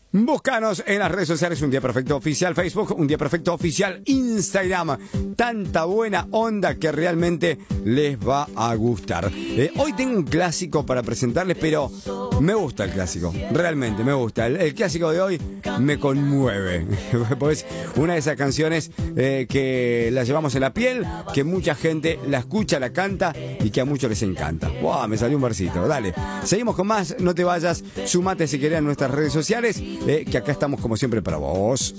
Búscanos en las redes sociales, Un Día Perfecto Oficial Facebook, Un Día Perfecto Oficial Instagram. Tanta buena onda que realmente les va a gustar. Hoy tengo un clásico para presentarles, pero me gusta el clásico. Realmente me gusta. El clásico de hoy me conmueve. Pues una de esas canciones que la llevamos en la piel, que mucha gente la escucha, la canta y que a muchos les encanta. ¡Wow! Me salió un versito. Dale. Seguimos con más. No te vayas. Sumate si querés a nuestras redes sociales. Que acá estamos como siempre para vos.